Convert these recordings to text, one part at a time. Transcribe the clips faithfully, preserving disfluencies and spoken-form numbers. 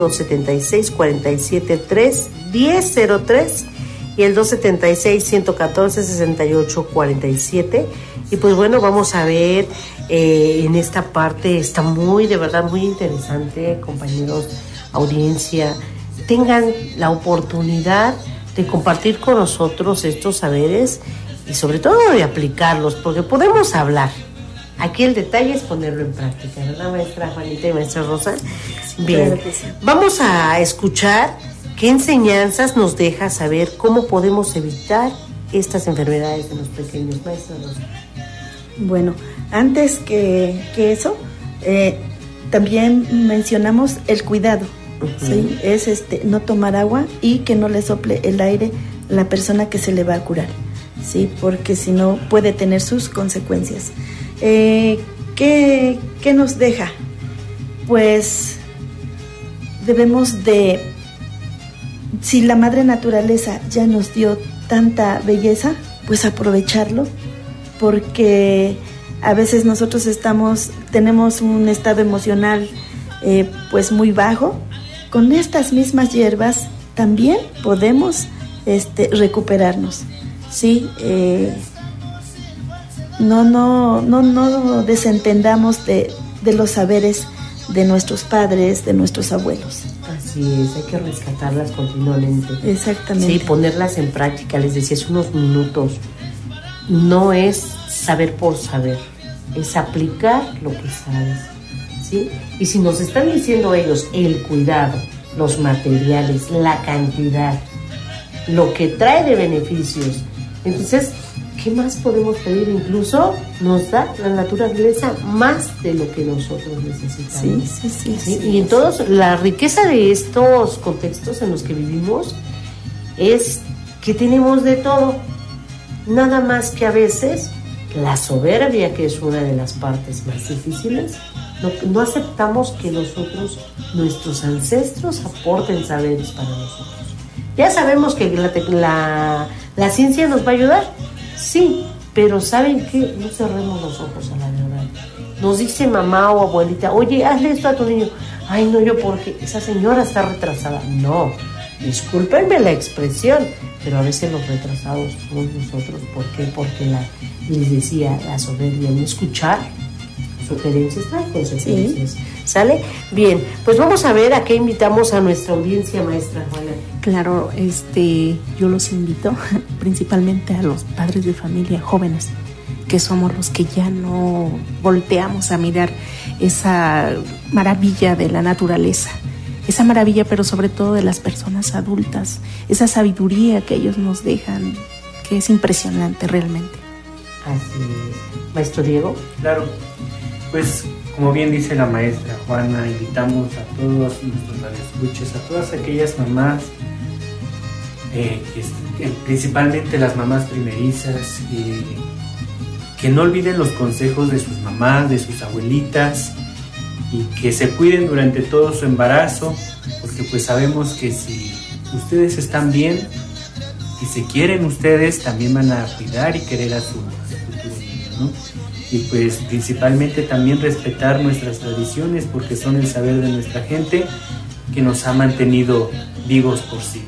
dos setenta y seis, cuarenta y siete, tres, diez cero tres y el dos setenta y seis, ciento catorce, sesenta y ocho, cuarenta y siete. Y pues bueno, vamos a ver eh, en esta parte, está muy, de verdad, muy interesante, compañeros, audiencia, tengan la oportunidad de compartir con nosotros estos saberes y sobre todo de aplicarlos, porque podemos hablar. Aquí el detalle es ponerlo en práctica, ¿verdad, maestra Juanita y maestra Rosa? Bien, claro que sí. Vamos a escuchar qué enseñanzas nos deja saber cómo podemos evitar estas enfermedades en los pequeños, maestra Rosa. Bueno, antes que, que eso, eh, también mencionamos el cuidado, uh-huh. ¿sí? Es este, no tomar agua y que no le sople el aire a la persona que se le va a curar, ¿sí? Porque si no puede tener sus consecuencias. Eh, ¿qué, ¿Qué nos deja? Pues debemos de, si la madre naturaleza ya nos dio tanta belleza, pues aprovecharlo, porque a veces nosotros estamos, tenemos un estado emocional eh, pues muy bajo. Con estas mismas hierbas también podemos este, recuperarnos, ¿sí? Eh, No, no, no, no desentendamos de, de los saberes de nuestros padres, de nuestros abuelos. Así es, hay que rescatarlas continuamente. Exactamente. Sí, ponerlas en práctica, les decía hace unos minutos. No es saber por saber, es aplicar lo que sabes, ¿sí? Y si nos están diciendo ellos el cuidado, los materiales, la cantidad, lo que trae de beneficios, entonces, ¿qué más podemos pedir? Incluso nos da la naturaleza más de lo que nosotros necesitamos. Sí, sí, sí. ¿Sí? sí Y en todos, la riqueza de estos contextos en los que vivimos es que tenemos de todo. Nada más que a veces la soberbia, que es una de las partes más difíciles, no, no aceptamos que nosotros, nuestros ancestros, aporten saberes para nosotros. Ya sabemos que la, la, la ciencia nos va a ayudar. Sí, pero ¿saben qué? No cerremos los ojos a la verdad. Nos dice mamá o abuelita, oye, hazle esto a tu niño. Ay, no, yo porque esa señora está retrasada. No, discúlpenme la expresión, pero a veces los retrasados somos nosotros. ¿Por qué? Porque la, les decía, la soberbia, no escuchar sugerencias, trae consecuencias. ¿Sí? ¿Sale? Bien, pues vamos a ver a qué invitamos a nuestra audiencia, maestra Juana. Claro, este, yo los invito principalmente a los padres de familia jóvenes, que somos los que ya no volteamos a mirar esa maravilla de la naturaleza, esa maravilla, pero sobre todo de las personas adultas, esa sabiduría que ellos nos dejan, que es impresionante realmente. Así es. Maestro Diego. Claro, pues como bien dice la maestra Juana, invitamos a todos nuestros radioescuchas, a todas aquellas mamás, eh, que, eh, principalmente las mamás primerizas, eh, que no olviden los consejos de sus mamás, de sus abuelitas, y que se cuiden durante todo su embarazo, porque pues sabemos que si ustedes están bien y se quieren ustedes, también van a cuidar y querer a su, a su futuro niño, ¿no? Y pues principalmente también respetar nuestras tradiciones, porque son el saber de nuestra gente que nos ha mantenido vivos por siglos.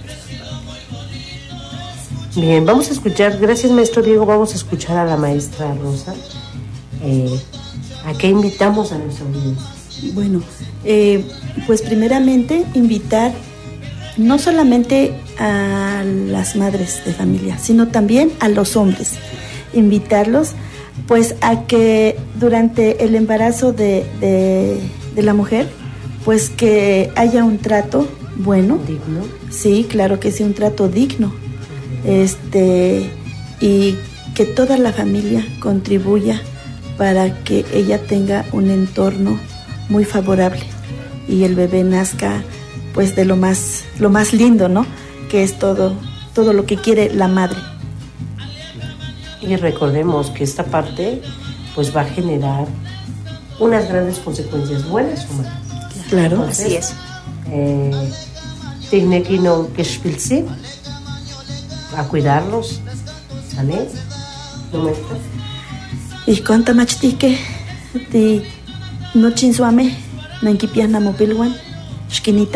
Bien, vamos a escuchar, gracias maestro Diego, vamos a escuchar a la maestra Rosa. Eh, ¿A qué invitamos a nuestra audiencia? Bueno, eh, pues primeramente invitar no solamente a las madres de familia, sino también a los hombres. Invitarlos pues a que durante el embarazo de, de, de la mujer, pues que haya un trato bueno. ¿Digno? Sí, claro que sí, un trato digno. Uh-huh. Este, y que toda la familia contribuya para que ella tenga un entorno muy favorable y el bebé nazca pues de lo más, lo más lindo, ¿no? Que es todo, todo lo que quiere la madre. Y recordemos que esta parte pues va a generar unas grandes consecuencias, buenas o malas. Claro, entonces, así es. Eh, Tignekino Keshpilsi, a cuidarlos, ¿sale? ¿No maestra? Y cuánta machtique, ti no chinsuame, nanquipias namopilwan, xquinita